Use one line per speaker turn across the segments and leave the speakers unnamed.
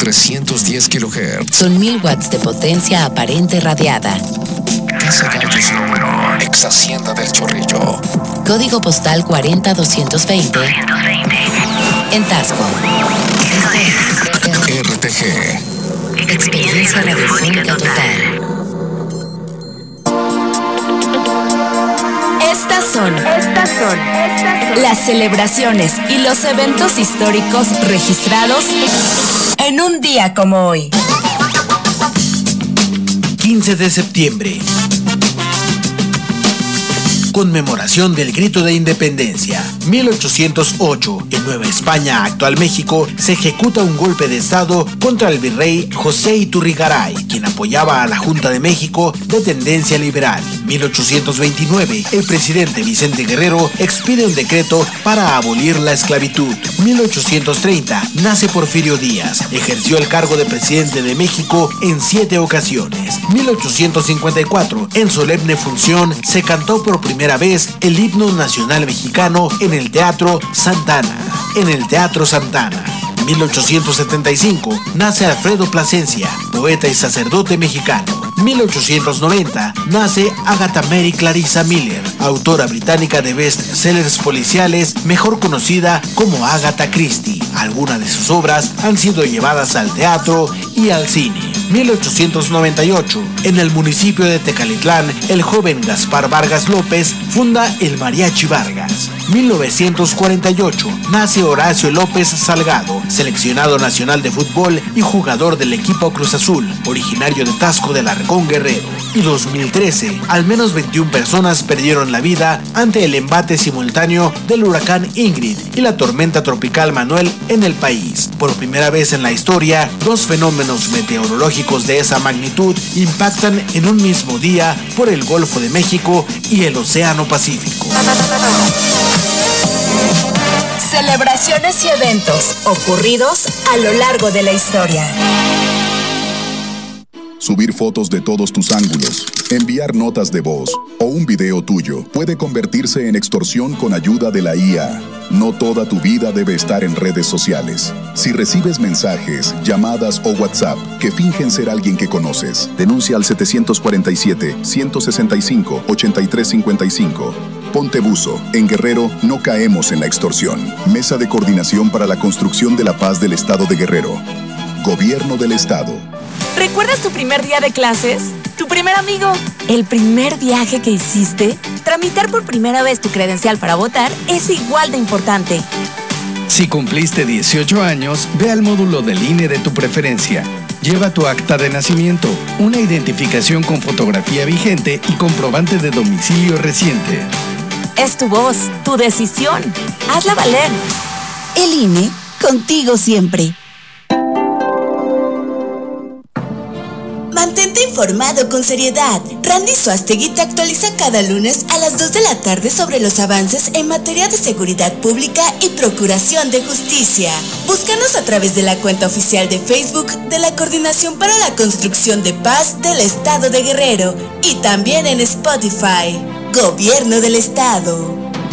310 kHz.
Con 1000 watts de potencia aparente radiada.
Casa Gallos número, ex Hacienda del Chorrillo.
Código postal 40220. En Tasco.
RTG.
Experiencia radiofónica total. Estas son las celebraciones y los eventos históricos registrados en un día como hoy.
15 de septiembre. Conmemoración del Grito de Independencia. 1808, en Nueva España, actual México, se ejecuta un golpe de estado contra el virrey José Iturrigaray, quien apoyaba a la Junta de México de tendencia liberal. 1829, el presidente Vicente Guerrero expide un decreto para abolir la esclavitud. 1830, nace Porfirio Díaz, ejerció el cargo de presidente de México en 7 ocasiones. 1854, en solemne función, se cantó por primera vez el himno nacional mexicano en el Teatro Santana. 1875, nace Alfredo Plasencia, poeta y sacerdote mexicano. 1890, nace Agatha Mary Clarissa Miller, autora británica de bestsellers policiales, mejor conocida como Agatha Christie. Algunas de sus obras han sido llevadas al teatro y al cine. 1898, en el municipio de Tecalitlán, el joven Gaspar Vargas López funda el Mariachi Vargas. 1948, nace Horacio López Salgado, seleccionado nacional de fútbol y jugador del equipo Cruz Azul, originario de Tasco del Arcón Guerrero. Y 2013, al menos 21 personas perdieron la vida ante el embate simultáneo del huracán Ingrid y la tormenta tropical Manuel en el país. Por primera vez en la historia, dos fenómenos meteorológicos de esa magnitud impactan en un mismo día por el Golfo de México y el Océano Pacífico.
Celebraciones y eventos ocurridos a lo largo de la historia.
Subir fotos de todos tus ángulos, enviar notas de voz o un video tuyo puede convertirse en extorsión con ayuda de la IA. No toda tu vida debe estar en redes sociales. Si recibes mensajes, llamadas o WhatsApp que fingen ser alguien que conoces, denuncia al 747-165-8355. Ponte buzo. En Guerrero no caemos en la extorsión. Mesa de Coordinación para la Construcción de la Paz del Estado de Guerrero. Gobierno del Estado.
¿Recuerdas tu primer día de clases? ¿Tu primer amigo? ¿El primer viaje que hiciste? Tramitar por primera vez tu credencial para votar es igual de importante.
Si cumpliste 18 años, ve al módulo del INE de tu preferencia. Lleva tu acta de nacimiento, una identificación con fotografía vigente y comprobante de domicilio reciente.
Es tu voz, tu decisión. Hazla valer.
El INE, contigo siempre.
Mantente informado con seriedad. Randy Suastegui te actualiza cada lunes a las 2 de la tarde sobre los avances en materia de seguridad pública y procuración de justicia. Búscanos a través de la cuenta oficial de Facebook de la Coordinación para la Construcción de Paz del Estado de Guerrero y también en Spotify. Gobierno del Estado.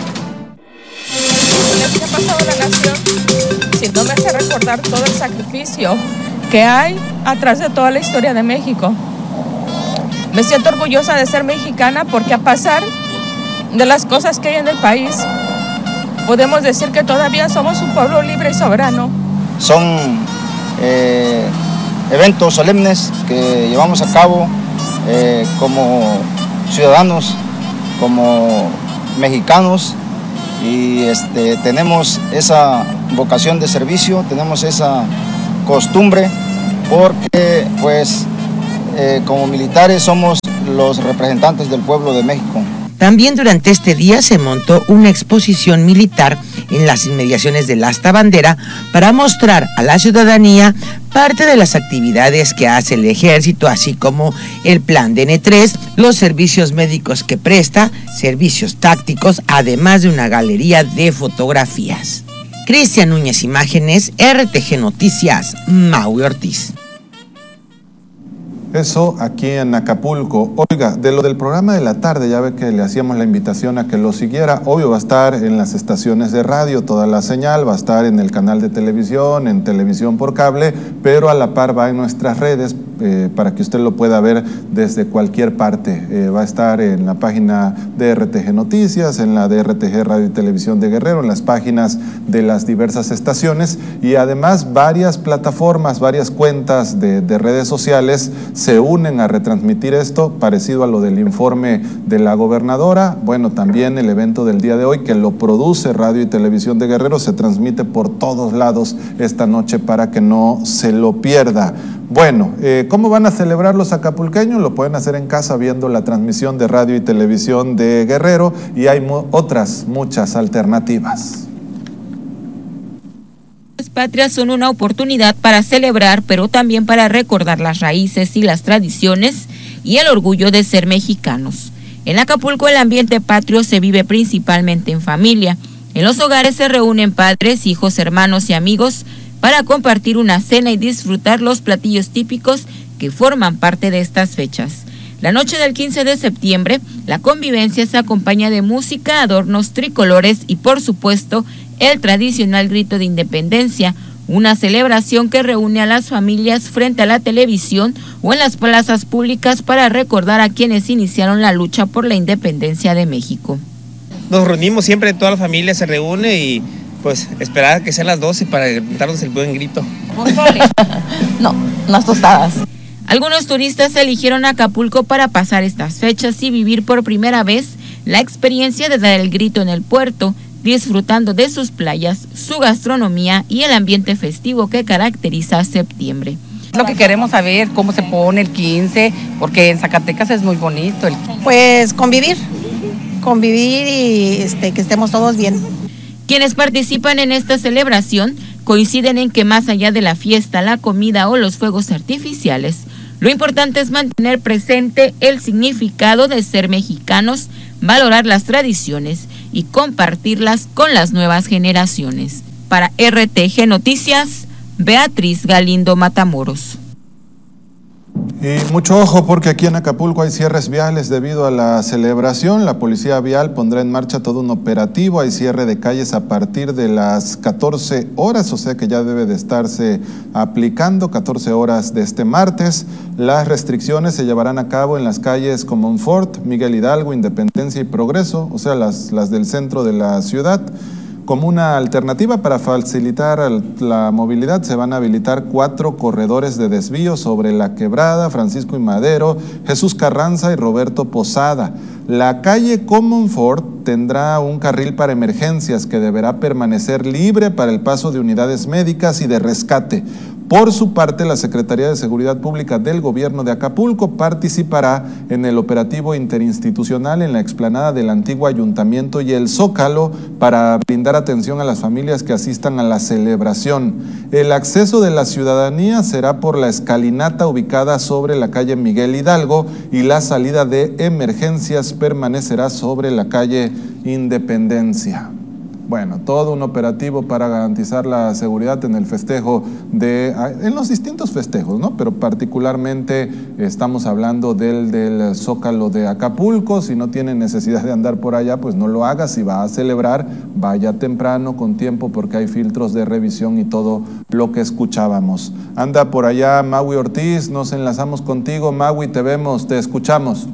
¿Qué ha pasado en la nación? Si no me hace recordar todo el sacrificio que hay atrás de toda la historia de México. Me siento orgullosa de ser mexicana porque a pesar de las cosas que hay en el país, podemos decir que todavía somos un pueblo libre y soberano.
Son eventos solemnes que llevamos a cabo como ciudadanos, como mexicanos, y tenemos esa vocación de servicio, tenemos esa costumbre, porque pues como militares somos los representantes del pueblo de México.
También durante este día se montó una exposición militar en las inmediaciones del Asta Bandera para mostrar a la ciudadanía parte de las actividades que hace el ejército, así como el plan DN3, los servicios médicos que presta, servicios tácticos, además de una galería de fotografías. Cristian Núñez Imágenes, RTG Noticias, Maui Ortiz.
Eso aquí en Acapulco. Oiga, de lo del programa de la tarde, ya ve que le hacíamos la invitación a que lo siguiera. Obvio, va a estar en las estaciones de radio, toda la señal, va a estar en el canal de televisión, en televisión por cable, pero a la par va en nuestras redes para que usted lo pueda ver desde cualquier parte. Va a estar en la página de RTG Noticias, en la de RTG Radio y Televisión de Guerrero, en las páginas de las diversas estaciones y además varias plataformas, varias cuentas de redes sociales se unen a retransmitir esto, parecido a lo del informe de la gobernadora. Bueno, también el evento del día de hoy, que lo produce Radio y Televisión de Guerrero, se transmite por todos lados esta noche para que no se lo pierda. Bueno, ¿cómo van a celebrar los acapulqueños? Lo pueden hacer en casa viendo la transmisión de Radio y Televisión de Guerrero y hay otras muchas alternativas.
Las patrias son una oportunidad para celebrar, pero también para recordar las raíces y las tradiciones y el orgullo de ser mexicanos. En Acapulco el ambiente patrio se vive principalmente en familia. En los hogares se reúnen padres, hijos, hermanos y amigos para compartir una cena y disfrutar los platillos típicos que forman parte de estas fechas. La noche del 15 de septiembre, la convivencia se acompaña de música, adornos tricolores y, por supuesto, el tradicional grito de independencia, una celebración que reúne a las familias frente a la televisión o en las plazas públicas para recordar a quienes iniciaron la lucha por la independencia de México.
Nos reunimos siempre, toda la familia se reúne y pues esperar a que sean las 12 para darnos el buen grito.
No, unas tostadas.
Algunos turistas eligieron Acapulco para pasar estas fechas y vivir por primera vez la experiencia de dar el grito en el puerto, disfrutando de sus playas, su gastronomía y el ambiente festivo que caracteriza a septiembre.
Lo que queremos saber, cómo se pone el 15, porque en Zacatecas es muy bonito.
Pues convivir y que estemos todos bien.
Quienes participan en esta celebración coinciden en que más allá de la fiesta, la comida o los fuegos artificiales, lo importante es mantener presente el significado de ser mexicanos, valorar las tradiciones y compartirlas con las nuevas generaciones. Para RTG Noticias, Beatriz Galindo Matamoros.
Y mucho ojo porque aquí en Acapulco hay cierres viales debido a la celebración. La policía vial pondrá en marcha todo un operativo. Hay cierre de calles a partir de las 14 horas, o sea que ya debe de estarse aplicando 14 horas de este martes. Las restricciones se llevarán a cabo en las calles Comonfort, Miguel Hidalgo, Independencia y Progreso, o sea las del centro de la ciudad. Como una alternativa para facilitar la movilidad, se van a habilitar 4 corredores de desvío sobre La Quebrada, Francisco y Madero, Jesús Carranza y Roberto Posada. La calle Comonfort tendrá un carril para emergencias que deberá permanecer libre para el paso de unidades médicas y de rescate. Por su parte, la Secretaría de Seguridad Pública del Gobierno de Acapulco participará en el operativo interinstitucional en la explanada del antiguo ayuntamiento y el Zócalo para brindar atención a las familias que asistan a la celebración. El acceso de la ciudadanía será por la escalinata ubicada sobre la calle Miguel Hidalgo y la salida de emergencias permanecerá sobre la calle Independencia. Bueno, todo un operativo para garantizar la seguridad en el festejo en los distintos festejos, ¿no? Pero particularmente estamos hablando del Zócalo de Acapulco. Si no tiene necesidad de andar por allá, pues no lo haga. Si va a celebrar, vaya temprano, con tiempo, porque hay filtros de revisión y todo lo que escuchábamos. Anda por allá Maui Ortiz, nos enlazamos contigo. Maui, te vemos, te escuchamos.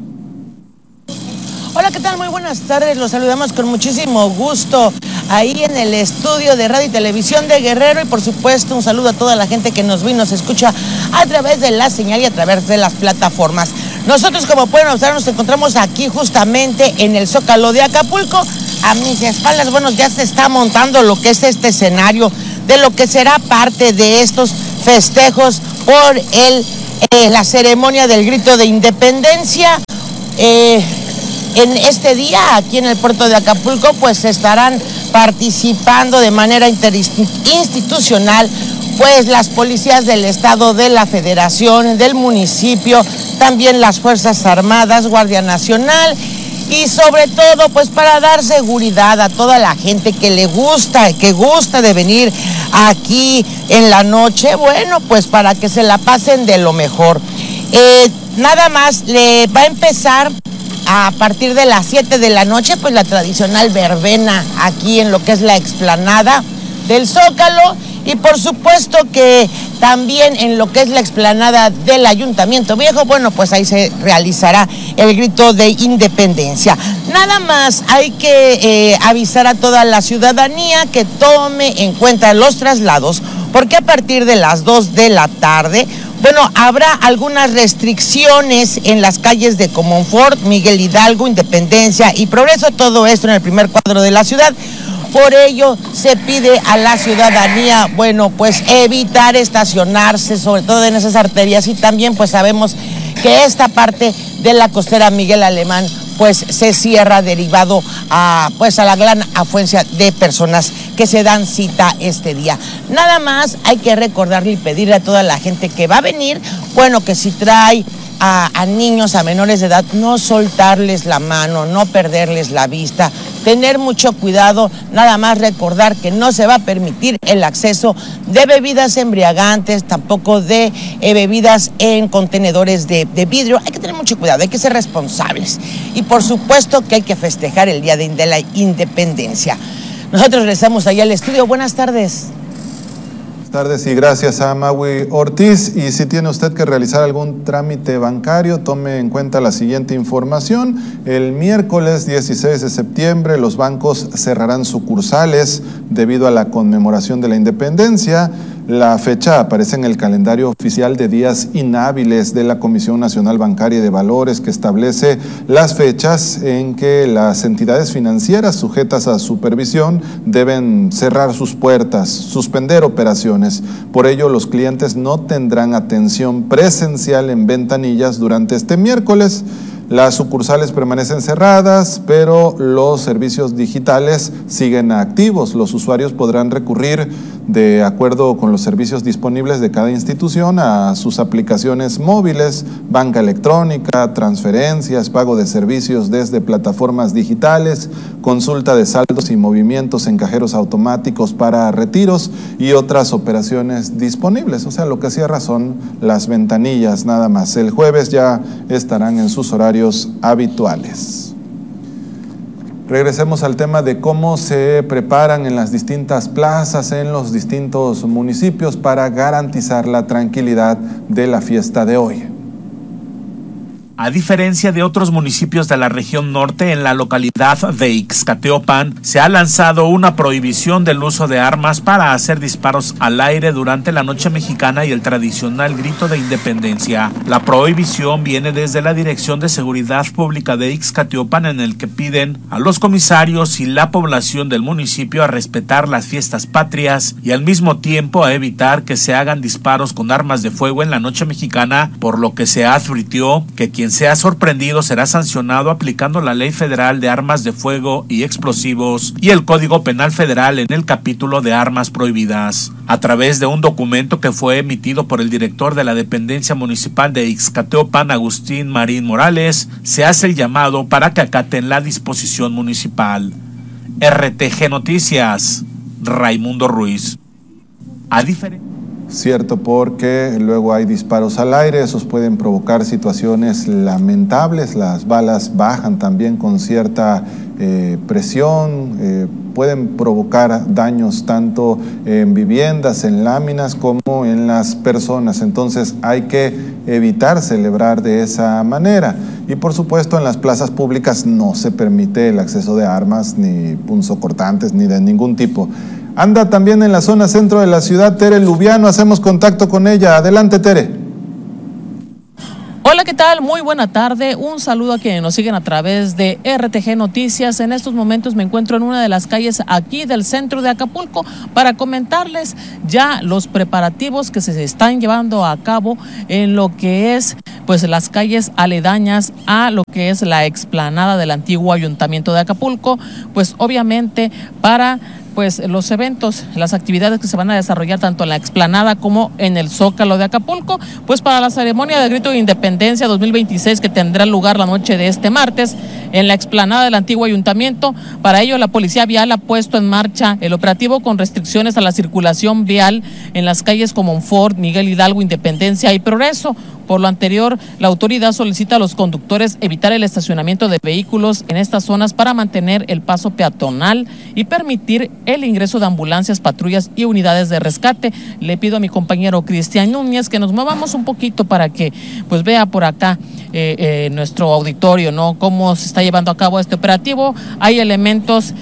Hola, ¿qué tal? Muy buenas tardes, los saludamos con muchísimo gusto ahí en el estudio de Radio y Televisión de Guerrero y por supuesto un saludo a toda la gente que nos ve y nos escucha a través de la señal y a través de las plataformas. Nosotros, como pueden observar, nos encontramos aquí justamente en el Zócalo de Acapulco. A mis espaldas, bueno, ya se está montando lo que es este escenario de lo que será parte de estos festejos por la ceremonia del grito de independencia. En este día, aquí en el puerto de Acapulco, pues estarán participando de manera interinstitucional, pues las policías del estado, de la federación, del municipio, también las Fuerzas Armadas, Guardia Nacional y sobre todo, pues para dar seguridad a toda la gente que gusta de venir aquí en la noche, bueno, pues para que se la pasen de lo mejor. Nada más le va a empezar a partir de las 7 de la noche, pues la tradicional verbena aquí en lo que es la explanada del Zócalo, y por supuesto que también en lo que es la explanada del Ayuntamiento Viejo, bueno, pues ahí se realizará el grito de independencia. Nada más hay que avisar a toda la ciudadanía que tome en cuenta los traslados, porque a partir de las 2 de la tarde, bueno, habrá algunas restricciones en las calles de Comonfort, Miguel Hidalgo, Independencia y Progreso, todo esto en el primer cuadro de la ciudad. Por ello se pide a la ciudadanía, bueno, pues evitar estacionarse, sobre todo en esas arterias, y también pues sabemos que esta parte de la costera Miguel Alemán pues se cierra derivado a la gran afluencia de personas que se dan cita este día. Nada más hay que recordarle y pedirle a toda la gente que va a venir, bueno, que si trae a niños, a menores de edad, no soltarles la mano, no perderles la vista, tener mucho cuidado, nada más recordar que no se va a permitir el acceso de bebidas embriagantes, tampoco de bebidas en contenedores de vidrio. Hay que tener mucho cuidado, hay que ser responsables, y por supuesto que hay que festejar el Día de la Independencia. Nosotros regresamos allá al estudio. Buenas tardes.
Tardes y gracias a Maui Ortiz. Y si tiene usted que realizar algún trámite bancario, tome en cuenta la siguiente información. El miércoles 16 de septiembre los bancos cerrarán sucursales debido a la conmemoración de la independencia. La fecha aparece en el calendario oficial de días inhábiles de la Comisión Nacional Bancaria y de Valores, que establece las fechas en que las entidades financieras sujetas a supervisión deben cerrar sus puertas, suspender operaciones. Por ello, los clientes no tendrán atención presencial en ventanillas durante este miércoles. Las sucursales permanecen cerradas, pero los servicios digitales siguen activos. Los usuarios podrán recurrir, de acuerdo con los servicios disponibles de cada institución, a sus aplicaciones móviles, banca electrónica, transferencias, pago de servicios desde plataformas digitales, consulta de saldos y movimientos en cajeros automáticos para retiros y otras operaciones disponibles. O sea, lo que cierra son las ventanillas nada más. El jueves ya estarán en sus horarios habituales. Regresemos al tema de cómo se preparan en las distintas plazas, en los distintos municipios para garantizar la tranquilidad de la fiesta de hoy.
A diferencia de otros municipios de la región norte, en la localidad de Ixcateopan se ha lanzado una prohibición del uso de armas para hacer disparos al aire durante la noche mexicana y el tradicional grito de independencia. La prohibición viene desde la Dirección de Seguridad Pública de Ixcateopan, en el que piden a los comisarios y la población del municipio a respetar las fiestas patrias y al mismo tiempo a evitar que se hagan disparos con armas de fuego en la noche mexicana, por lo que se advirtió que quien sea sorprendido será sancionado aplicando la Ley Federal de Armas de Fuego y Explosivos y el Código Penal Federal en el capítulo de armas prohibidas. A través de un documento que fue emitido por el director de la dependencia municipal de Ixcateopan, Agustín Marín Morales, se hace el llamado para que acaten la disposición municipal. RTG Noticias, Raimundo Ruiz.
Cierto, porque luego hay disparos al aire, esos pueden provocar situaciones lamentables. Las balas bajan también con cierta presión, pueden provocar daños tanto en viviendas, en láminas, como en las personas. Entonces hay que evitar celebrar de esa manera. Y por supuesto en las plazas públicas no se permite el acceso de armas, ni punzocortantes, ni de ningún tipo. Anda también en la zona centro de la ciudad Tere Lubiano, hacemos contacto con ella. Adelante, Tere.
Hola, ¿qué tal? Muy buena tarde. Un saludo a quienes nos siguen a través de RTG Noticias. En estos momentos me encuentro en una de las calles aquí del centro de Acapulco para comentarles ya los preparativos que se están llevando a cabo en lo que es pues las calles aledañas a lo que es la explanada del antiguo Ayuntamiento de Acapulco, pues obviamente para pues los eventos, las actividades que se van a desarrollar tanto en la explanada como en el Zócalo de Acapulco, pues para la ceremonia del Grito de Independencia 2026 que tendrá lugar la noche de este martes en la explanada del antiguo Ayuntamiento. Para ello la Policía Vial ha puesto en marcha el operativo con restricciones a la circulación vial en las calles como Comonfort, Miguel Hidalgo, Independencia y Progreso. Por lo anterior, la autoridad solicita a los conductores evitar el estacionamiento de vehículos en estas zonas para mantener el paso peatonal y permitir el ingreso de ambulancias, patrullas y unidades de rescate. Le pido a mi compañero Cristian Núñez que nos movamos un poquito para que pues vea por acá nuestro auditorio, ¿no?, cómo se está llevando a cabo este operativo. Hay elementos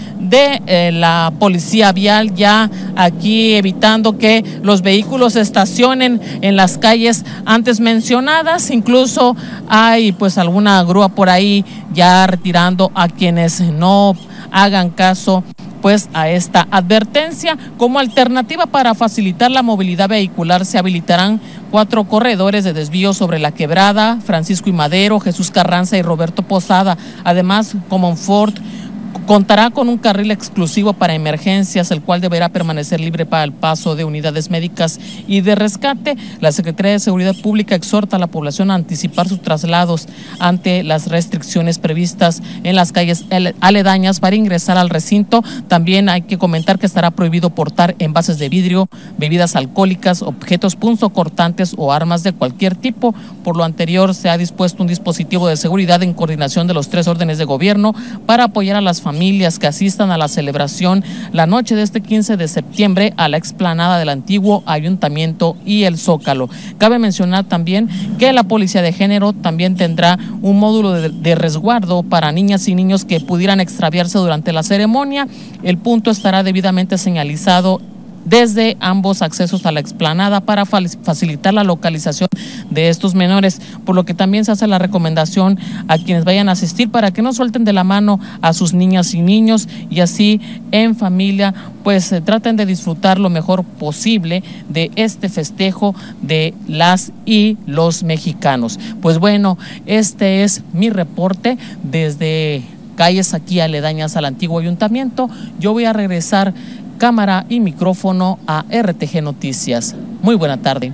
de la policía vial ya aquí evitando que los vehículos estacionen en las calles antes mencionadas. Incluso hay pues alguna grúa por ahí ya retirando a quienes no hagan caso pues a esta advertencia. Como alternativa para facilitar la movilidad vehicular, se habilitarán 4 corredores de desvío sobre la Quebrada, Francisco y Madero, Jesús Carranza y Roberto Posada. Además, Comonfort contará con un carril exclusivo para emergencias, el cual deberá permanecer libre para el paso de unidades médicas y de rescate. La Secretaría de Seguridad Pública exhorta a la población a anticipar sus traslados ante las restricciones previstas en las calles aledañas para ingresar al recinto. También hay que comentar que estará prohibido portar envases de vidrio, bebidas alcohólicas, objetos punzocortantes o armas de cualquier tipo. Por lo anterior, se ha dispuesto un dispositivo de seguridad en coordinación de los 3 órdenes de gobierno para apoyar a las familias que asistan a la celebración la noche de este 15 de septiembre a la explanada del antiguo Ayuntamiento y el Zócalo. Cabe mencionar también que la Policía de Género también tendrá un módulo de resguardo para niñas y niños que pudieran extraviarse durante la ceremonia. El punto estará debidamente señalizado desde ambos accesos a la explanada para facilitar la localización de estos menores, por lo que también se hace la recomendación a quienes vayan a asistir para que no suelten de la mano a sus niñas y niños y así en familia pues traten de disfrutar lo mejor posible de este festejo de las y los mexicanos. Pues bueno, este es mi reporte desde calles aquí aledañas al antiguo ayuntamiento. Yo voy a regresar cámara y micrófono a RTG Noticias. Muy buena tarde.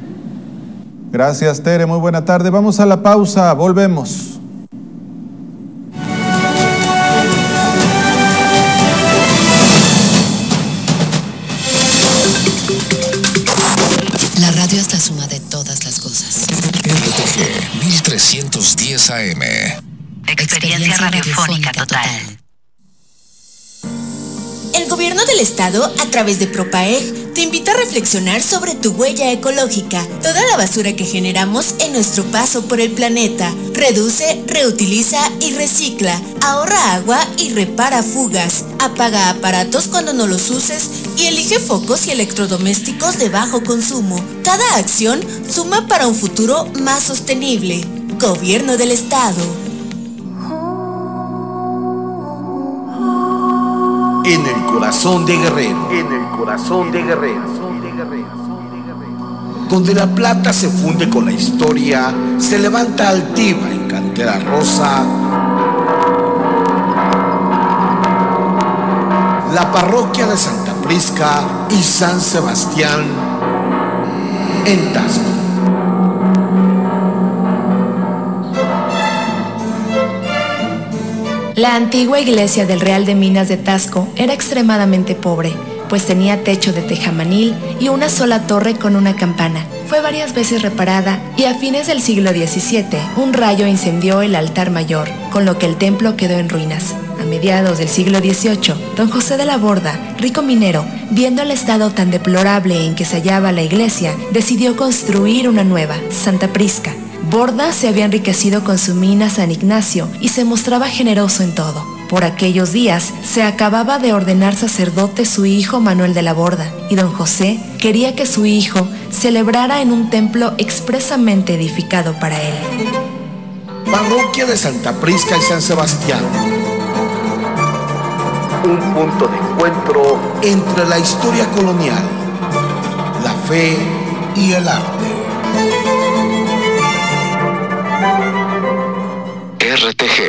Gracias, Tere, muy buena tarde. Vamos a la pausa, volvemos.
La radio es la suma de todas las cosas.
RTG 1310 AM.
Experiencia radiofónica total.
El gobierno del estado, a través de Propaeg, te invita a reflexionar sobre tu huella ecológica, toda la basura que generamos en nuestro paso por el planeta. Reduce, reutiliza y recicla. Ahorra agua y repara fugas. Apaga aparatos cuando no los uses y elige focos y electrodomésticos de bajo consumo. Cada acción suma para un futuro más sostenible. Gobierno del estado.
En el corazón de Guerrero. En el corazón de Guerrero. Donde la plata se funde con la historia, se levanta altiva en cantera rosa la parroquia de Santa Prisca y San Sebastián en Tasco.
La antigua iglesia del Real de Minas de Tasco era extremadamente pobre, pues tenía techo de tejamanil y una sola torre con una campana. Fue varias veces reparada y a fines del siglo XVII un rayo incendió el altar mayor, con lo que el templo quedó en ruinas. A mediados del siglo XVIII, don José de la Borda, rico minero, viendo el estado tan deplorable en que se hallaba la iglesia, decidió construir una nueva, Santa Prisca. Borda se había enriquecido con su mina San Ignacio y se mostraba generoso en todo. Por aquellos días se acababa de ordenar sacerdote su hijo Manuel de la Borda y don José quería que su hijo celebrara en un templo expresamente edificado para él.
Parroquia de Santa Prisca y San Sebastián. Un punto de encuentro entre la historia colonial, la fe y el arte.
RTG